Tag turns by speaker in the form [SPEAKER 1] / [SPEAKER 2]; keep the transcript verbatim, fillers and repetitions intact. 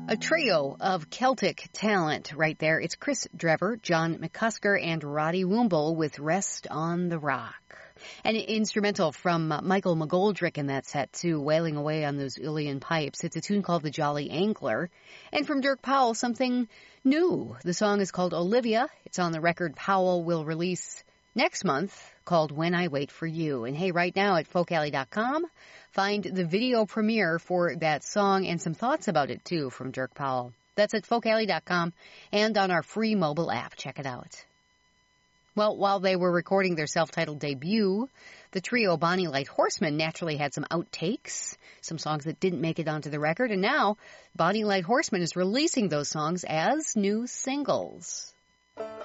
[SPEAKER 1] A trio of Celtic talent right there. It's Chris Drever, John McCusker, and Roddy Woomble with Rest on the Rock. An instrumental from Michael McGoldrick in that set, too, wailing away on those Uilleann pipes. It's a tune called The Jolly Angler. And from Dirk Powell, something new. The song is called Olivia. It's on the record Powell will release next month, called When I Wait for You. And hey, right now at folk alley dot com, find the video premiere for that song and some thoughts about it, too, from Dirk Powell. That's at folk alley dot com and on our free mobile app. Check it out. Well, while they were recording their self-titled debut, the trio Bonnie Light Horseman naturally had some outtakes, some songs that didn't make it onto the record, and now Bonnie Light Horseman is releasing those songs as new singles.